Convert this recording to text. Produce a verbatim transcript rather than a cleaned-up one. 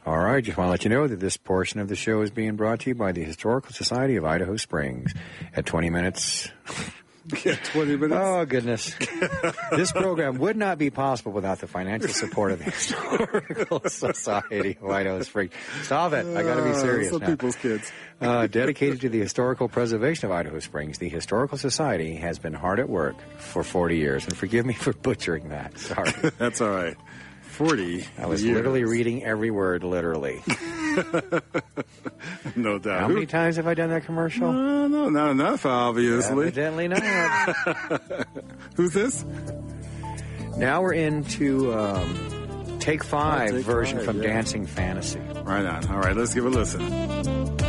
All right, just want to let you know that this portion of the show is being brought to you by the Historical Society of Idaho Springs. At twenty minutes... Yeah, twenty minutes. Oh, goodness. This program would not be possible without the financial support of the Historical Society of Idaho Springs. Stop it. I got to be serious uh, some now. people's kids. Uh, dedicated to the historical preservation of Idaho Springs, the Historical Society has been hard at work for forty years. And forgive me for butchering that. Sorry. That's all right. forty I was years. literally reading every word, literally. No doubt. How many times have I done that commercial? Uh, no, not enough, obviously. Evidently not. Who's this? Now we're into um, Take Five Oh, Take version Five, from yeah. Dancing Fantasy. Right on. All right, let's give it a listen.